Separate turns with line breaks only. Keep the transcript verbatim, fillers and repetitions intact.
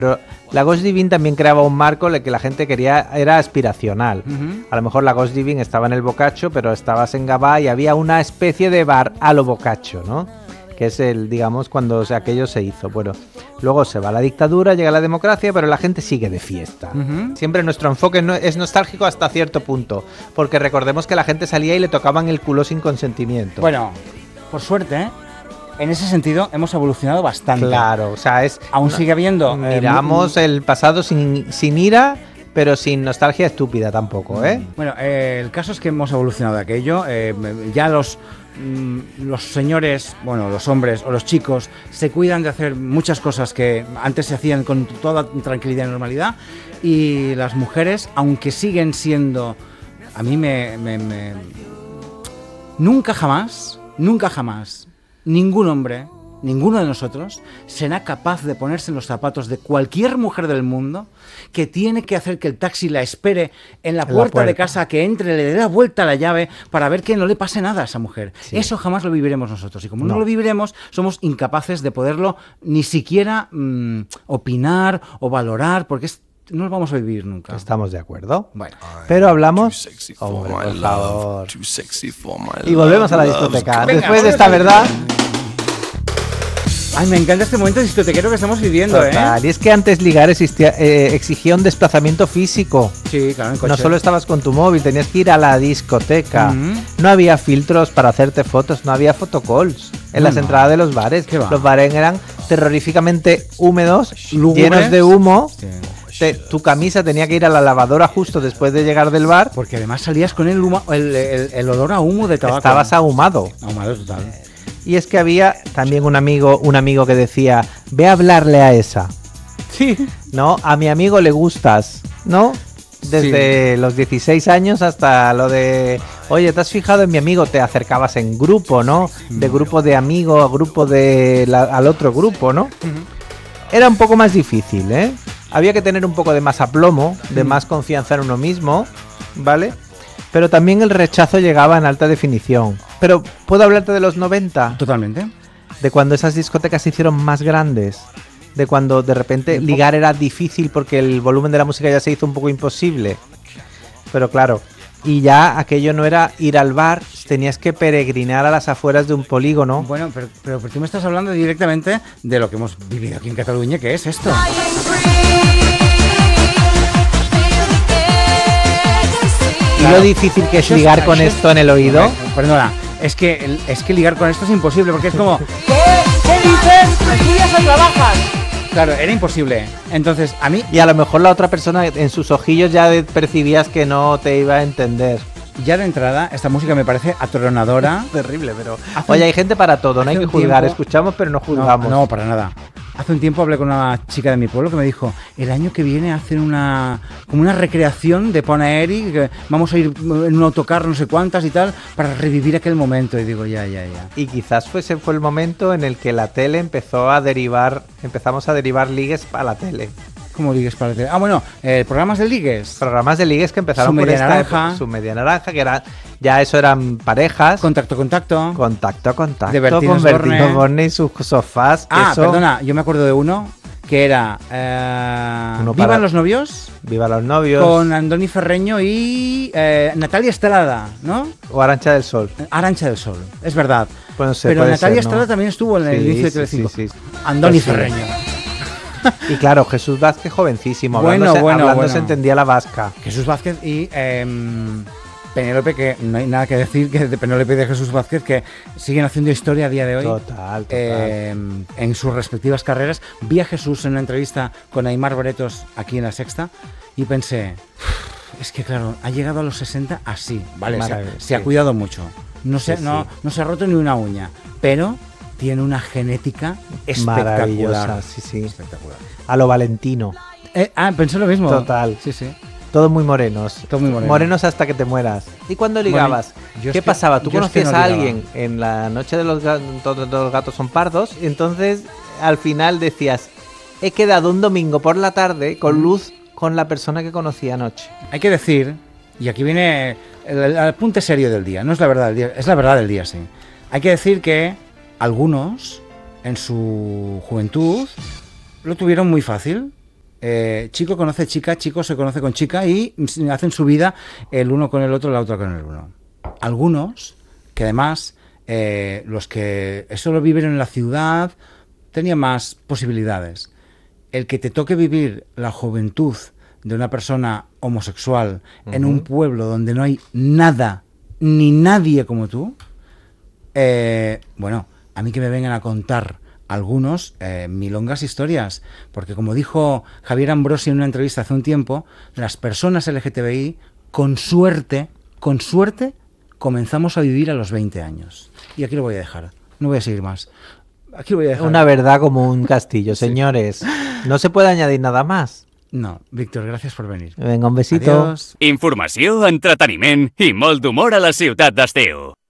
Pero la Ghost Divine también creaba un marco en el que la gente quería, era aspiracional. Uh-huh. A lo mejor la Ghost Divine estaba en el Boccaccio, pero estabas en Gavà y había una especie de bar a lo Boccaccio, ¿no? Que es el, digamos, cuando o sea, aquello se hizo. Bueno, luego se va la dictadura, llega la democracia, pero la gente sigue de fiesta. Uh-huh. Siempre nuestro enfoque no, es nostálgico hasta cierto punto, porque recordemos que la gente salía y le tocaban el culo sin consentimiento.
Bueno, por suerte, ¿eh? En ese sentido hemos evolucionado bastante.
Claro, o sea, es...
Aún sigue habiendo...
Miramos eh, el pasado sin, sin ira, pero sin nostalgia estúpida tampoco, ¿eh?
Bueno, eh, el caso es que hemos evolucionado de aquello. Eh, ya los... los señores, bueno, los hombres o los chicos se cuidan de hacer muchas cosas que antes se hacían con toda tranquilidad y normalidad, y las mujeres, aunque siguen siendo, a mí me, me, me... nunca jamás, nunca jamás ningún hombre, ninguno de nosotros será capaz de ponerse en los zapatos de cualquier mujer del mundo que tiene que hacer que el taxi la espere en la, puerta, la puerta de casa, que entre, le dé la vuelta a la llave para ver que no le pase nada a esa mujer. Sí. Eso jamás lo viviremos nosotros, y como no, no lo viviremos, somos incapaces de poderlo ni siquiera mmm, opinar o valorar, porque es no lo vamos a vivir nunca.
Estamos de acuerdo. Bueno, pero hablamos. Hombre, por favor. Y volvemos a la discoteca. Venga, después de esta verdad.
Ay, me encanta este momento discotequero que estamos viviendo,
Total.
¿eh?
Y es que antes ligar existía, eh, exigía un desplazamiento físico.
Sí, claro, en coche.
No solo estabas con tu móvil, tenías que ir a la discoteca. Uh-huh. No había filtros para hacerte fotos, no había photocalls en no, las no. entradas de los bares. Los bares eran terroríficamente húmedos, ¿Lúgubres? Llenos de humo. Sí. Te, tu camisa tenía que ir a la lavadora justo después de llegar del bar.
Porque además salías con el, humo, el, el, el olor a humo de tabaco.
Estabas ahumado.
Ahumado total.
Y es que había también un amigo, un amigo que decía, ve a hablarle a esa.
Sí.
No, a mi amigo le gustas, ¿no? Desde sí. los dieciséis años hasta lo de, oye, ¿te has fijado en mi amigo? Te acercabas en grupo, ¿no? De grupo de amigo a grupo de la, al otro grupo, ¿no? Uh-huh. Era un poco más difícil, ¿eh? Había que tener un poco de más aplomo, de más confianza en uno mismo, ¿vale? Pero también el rechazo llegaba en alta definición. Pero, ¿puedo hablarte de los noventa?
Totalmente.
De cuando esas discotecas se hicieron más grandes. De cuando de repente ligar era difícil porque el volumen de la música ya se hizo un poco imposible. Pero claro, y ya aquello no era ir al bar, tenías que peregrinar a las afueras de un polígono.
Bueno, pero, pero, pero tú me estás hablando directamente de lo que hemos vivido aquí en Cataluña, que es esto.
¿Y lo difícil que es ligar con esto en el oído?
Perdona, es que, es que ligar con esto es imposible, porque es como... ¿Qué? ¿Qué dices? ¿Estudias o trabajas? Claro, era imposible. Entonces, a mí...
Y a lo mejor la otra persona en sus ojillos ya percibías que no te iba a entender.
Ya de entrada, esta música me parece atronadora.
Terrible, pero... Oye, hay gente para todo, no hay que juzgar. Tiempo... Escuchamos, pero no juzgamos.
No, no, para nada. Hace un tiempo hablé con una chica de mi pueblo que me dijo, el año que viene hacen una como una recreación de Ponaeri, que vamos a ir en un autocar no sé cuántas y tal, para revivir aquel momento. Y digo, ya, ya, ya.
Y quizás ese fue el momento en el que la tele empezó a derivar, empezamos a derivar ligues para la tele.
¿Cómo ligues para la tele? Ah, bueno, eh, programas de ligues.
Programas de ligues que empezaron por esta época. Su media naranja, que era, ya eso eran parejas.
Contacto, contacto.
Contacto, contacto.
De Bertín
con Bertín Osborne y sus sofás.
Ah,
eso...
perdona, yo me acuerdo de uno que era eh,
Uno
Viva
para...
los novios.
Viva los novios.
Con Andoni Ferreño y eh, Natalia Estrada, ¿no?
O Arantxa del Sol.
Arantxa del Sol, es verdad.
Pues no sé,
pero Natalia
ser,
Estrada
¿no?
también estuvo en el
sí,
inicio de
sí,
Telecinco.
Sí, sí.
Andoni
pues
Ferreño.
Sí. Y claro, Jesús Vázquez jovencísimo,
bueno,
hablando,
bueno,
hablando
bueno.
se entendía la vasca.
Jesús Vázquez y eh, Penélope, que no hay nada que decir que de Penélope y de Jesús Vázquez, que siguen haciendo historia a día de hoy.
Total, total.
Eh, en sus respectivas carreras. Vi a Jesús en una entrevista con Aimar Bretos aquí en La Sexta y pensé, es que claro, ha llegado a los sesenta así, ¿vale? Se, se sí. ha cuidado mucho. No se, sí, no, sí. no se ha roto ni una uña, pero... tiene una genética espectacular.
Sí, sí. Espectacular. A lo Valentino.
Eh, ah, pensé lo mismo.
Total.
Sí, sí.
Todos muy morenos.
Todos muy morenos.
Morenos hasta que te mueras. ¿Y cuando ligabas? Bueno, ¿qué es pasaba? Que, ¿Tú conocías es que no a alguien en la noche de los gatos, todos los gatos son pardos? Y entonces, al final decías, he quedado un domingo por la tarde con luz con la persona que conocí anoche.
Hay que decir, y aquí viene el, el apunte serio del día, no es la verdad del día, es la verdad del día, sí. Hay que decir que algunos, en su juventud, lo tuvieron muy fácil. Eh, chico conoce chica, chico se conoce con chica y hacen su vida el uno con el otro, la otra con el uno. Algunos, que además, eh, los que solo viven en la ciudad, tenían más posibilidades. El que te toque vivir la juventud de una persona homosexual uh-huh. en un pueblo donde no hay nada ni nadie como tú, eh, bueno, a mí que me vengan a contar algunos eh, milongas historias, porque como dijo Javier Ambrosi en una entrevista hace un tiempo, las personas L G T B I con suerte, con suerte, comenzamos a vivir a los veinte años. Y aquí lo voy a dejar, no voy a seguir más. Aquí lo voy a dejar.
Una verdad como un castillo, señores. Sí. No se puede añadir nada más.
No, Víctor, gràcies per venir.
Vinga, un besito.
Adiós.
Informació, entreteniment i molt d'humor a la ciutat d'Estiu.